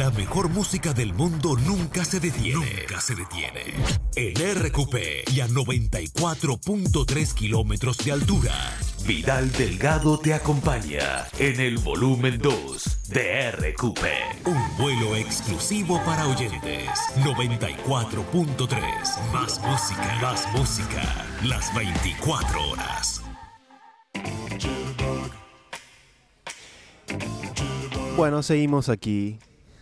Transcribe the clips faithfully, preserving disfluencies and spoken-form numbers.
La mejor música del mundo nunca se detiene. Nunca se detiene. En R Q P y a noventa y cuatro punto tres kilómetros de altura, Vidal Delgado te acompaña en el volumen dos de R Q P. Un vuelo exclusivo para oyentes. noventa y cuatro punto tres. Más música, más música. Las veinticuatro horas. Bueno, seguimos aquí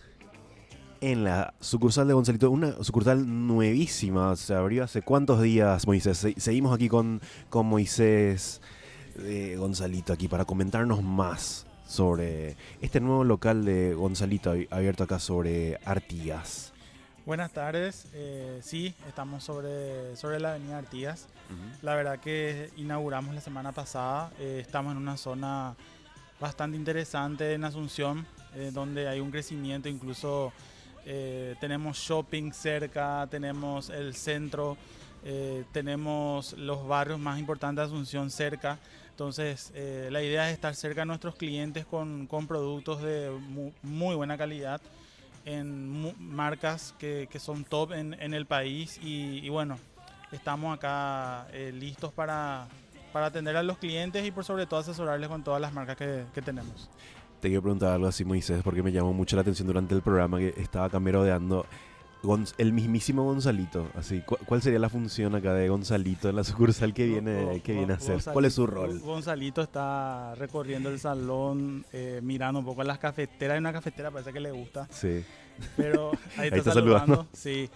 en la sucursal de Gonzalito, una sucursal nuevísima, se abrió hace cuántos días, Moisés. Se- seguimos aquí con, con Moisés de Gonzalito aquí para comentarnos más sobre este nuevo local de Gonzalito abi- abierto acá sobre Artigas. Buenas tardes, eh, sí, estamos sobre, sobre la avenida Artigas. Ujú. La verdad que inauguramos la semana pasada, eh, estamos en una zona bastante interesante en Asunción, eh, donde hay un crecimiento, incluso eh, tenemos shopping cerca, tenemos el centro, eh, tenemos los barrios más importantes de Asunción cerca. Entonces, eh, la idea es estar cerca de nuestros clientes con, con productos de mu- muy buena calidad, en mu- marcas que, que son top en, en el país y, y bueno, estamos acá eh, listos para, para atender a los clientes y por sobre todo asesorarles con todas las marcas que, que tenemos. Te quiero preguntar algo así, Moisés, porque me llamó mucho la atención durante el programa que estaba acá merodeando Gonz- el mismísimo Gonzalito. Así, ¿cu- ¿cuál sería la función acá de Gonzalito en la sucursal que viene, Gon- que viene a Gon- hacer? ¿Cuál es su Gonzalito- rol? Gonzalito está recorriendo el salón, eh, mirando un poco las cafeteras. Hay una cafetera, parece que le gusta, Sí. pero ahí está, Ahí está saludando. saludando. Sí,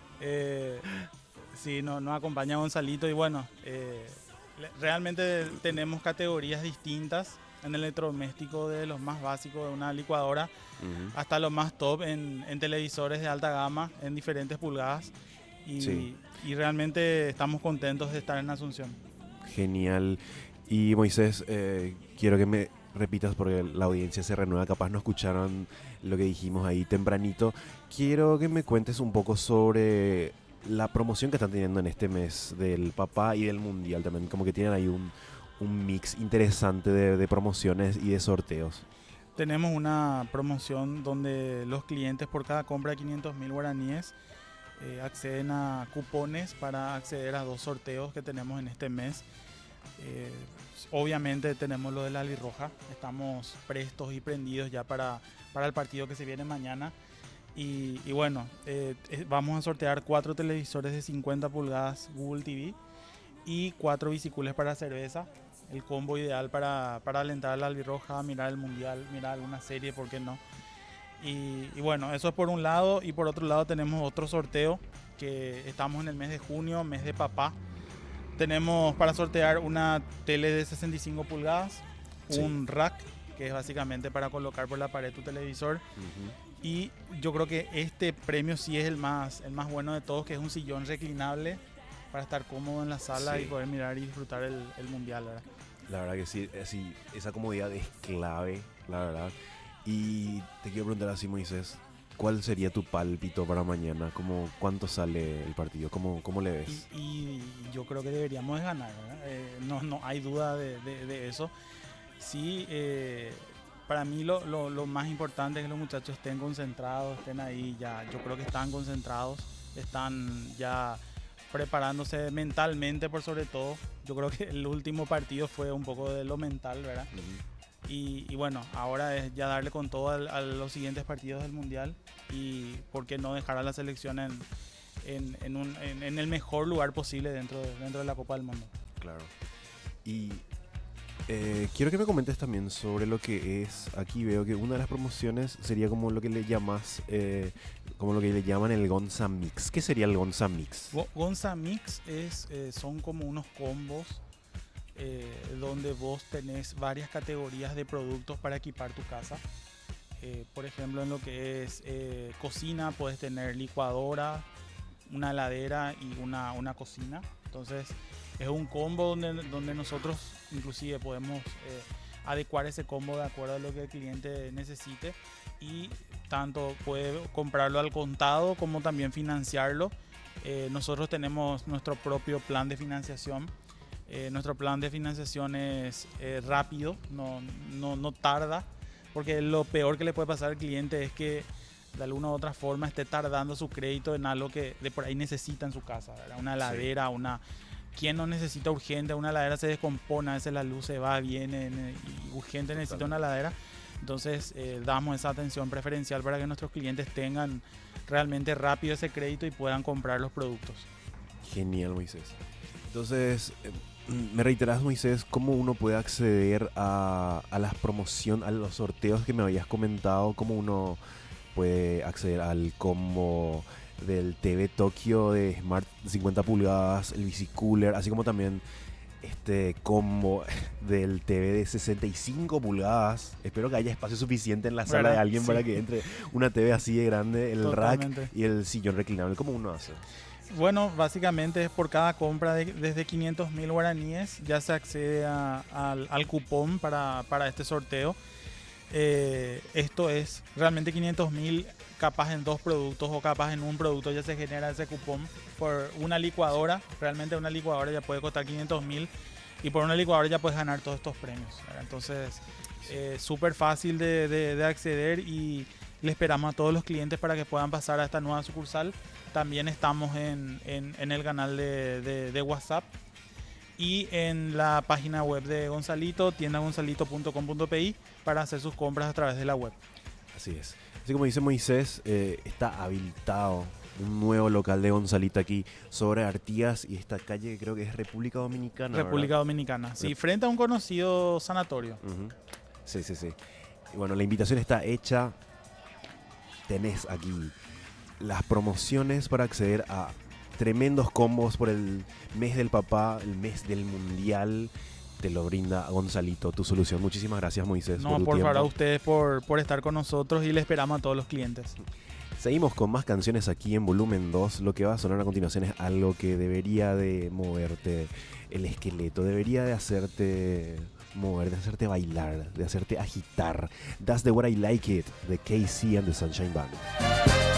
eh, sí, no- nos acompaña Gonzalito y bueno, eh, le- realmente tenemos categorías distintas en el electrodoméstico, de los más básicos de una licuadora Ujú. hasta los más top en, en televisores de alta gama en diferentes pulgadas y, Sí. y realmente estamos contentos de estar en Asunción. Genial. Y Moisés, eh, quiero que me repitas porque la audiencia se renueva, capaz no escucharon lo que dijimos ahí tempranito. Quiero que me cuentes un poco sobre la promoción que están teniendo en este mes del Papá y del Mundial también, como que tienen ahí un, un mix interesante de, de promociones y de sorteos. Tenemos una promoción donde los clientes por cada compra de quinientos mil guaraníes eh, acceden a cupones para acceder a dos sorteos que tenemos en este mes. Eh, obviamente tenemos lo de la albirroja, estamos prestos y prendidos ya para, para el partido que se viene mañana. Y, y bueno, eh, eh, vamos a sortear cuatro televisores de cincuenta pulgadas Google T V y cuatro bicicules para cerveza. El combo ideal para, para alentar a la albirroja, mirar el mundial, mirar alguna serie, ¿por qué no? Y, y bueno, eso es por un lado. Y por otro lado tenemos otro sorteo que estamos en el mes de junio, mes de papá. Tenemos para sortear una tele de sesenta y cinco pulgadas, Sí. un rack, que es básicamente para colocar por la pared tu televisor. Y yo creo que este premio sí es el más, el más bueno de todos, que es un sillón reclinable para estar cómodo en la sala Sí. y poder mirar y disfrutar el, el mundial, ¿verdad? La verdad que sí, así, esa comodidad es clave, la verdad. Y te quiero preguntar así, Moisés, ¿cuál sería tu pálpito para mañana? ¿Cómo, ¿Cuánto sale el partido? ¿Cómo, cómo le ves? Y, y yo creo que deberíamos de ganar, ¿verdad? Eh, no, no hay duda de, de- de eso. Sí, eh, para mí lo, lo- lo más importante es que los muchachos estén concentrados, estén ahí ya. Yo creo que están concentrados, están ya preparándose mentalmente por sobre todo. Yo creo que el último partido fue un poco de lo mental, ¿verdad? Ujú. Y, y bueno, ahora es ya darle con todo al- a los siguientes partidos del Mundial y por qué no dejar a la selección en, en, en un- en- en el mejor lugar posible dentro de, dentro de la Copa del Mundo. Claro. Y eh, quiero que me comentes también sobre lo que es, aquí veo que una de las promociones sería como lo que le llamas, eh, como lo que le llaman el Gonza Mix. ¿Qué sería el Gonza Mix? Go- Gonza Mix es, eh, son como unos combos eh, donde vos tenés varias categorías de productos para equipar tu casa. Eh, por ejemplo, en lo que es eh, cocina, puedes tener licuadora, una heladera y una, una cocina. Entonces, es un combo donde, donde nosotros inclusive podemos eh, adecuar ese combo de acuerdo a lo que el cliente necesite y tanto puede comprarlo al contado como también financiarlo. Eh, nosotros tenemos nuestro propio plan de financiación. Eh, nuestro plan de financiación es eh, rápido, no, no, no tarda, porque lo peor que le puede pasar al cliente es que de alguna u otra forma esté tardando su crédito en algo que de por ahí necesita en su casa, ¿verdad? Una heladera, sí. una... ¿Quién no necesita urgente? Una heladera se descompone, a veces la luz se va, viene y urgente necesita una heladera. Entonces eh, damos esa atención preferencial para que nuestros clientes tengan realmente rápido ese crédito y puedan comprar los productos. Genial, Moisés. Entonces, eh, me reiteras, Moisés, ¿cómo uno puede acceder a, a las promociones, a los sorteos que me habías comentado? ¿Cómo uno puede acceder al combo del T V Tokio de Smart cincuenta pulgadas, el Bicicooler, así como también este combo del T V de sesenta y cinco pulgadas? Espero que haya espacio suficiente en la sala, ¿verdad?, de alguien, sí, para que entre una T V así de grande, el Totalmente. rack y el sillón reclinable. ¿Cómo uno hace? Bueno, básicamente es por cada compra de, desde quinientos mil guaraníes ya se accede a, a, al cupón para, para este sorteo. Eh, esto es realmente quinientos mil, capaz en dos productos o capaz en un producto ya se genera ese cupón. Por una licuadora, realmente una licuadora ya puede costar quinientos mil y por una licuadora ya puedes ganar todos estos premios, ¿verdad? Entonces, eh, súper fácil de, de, de acceder y le esperamos a todos los clientes para que puedan pasar a esta nueva sucursal. También estamos en, en, en el canal de, de, de WhatsApp y en la página web de Gonzalito, tienda gonzalito punto com punto pe i, para hacer sus compras a través de la web. Así es. Así como dice Moisés, eh, está habilitado un nuevo local de Gonzalito aquí sobre Artigas y esta calle que creo que es República Dominicana. República ¿verdad? Dominicana, sí, frente a un conocido sanatorio. Uh-huh. Sí, sí, sí. Y bueno, la invitación está hecha. Tenés aquí las promociones para acceder a tremendos combos por el mes del papá, el mes del mundial. Te lo brinda Gonzalito, tu solución. Muchísimas gracias, Moisés. No, por, tu por tiempo. favor, a ustedes por, por estar con nosotros y le esperamos a todos los clientes. Seguimos con más canciones aquí en volumen dos. Lo que va a sonar a continuación es algo que debería de moverte el esqueleto, debería de hacerte mover, de hacerte bailar, de hacerte agitar. That's the way I like it, de K C and the Sunshine Band.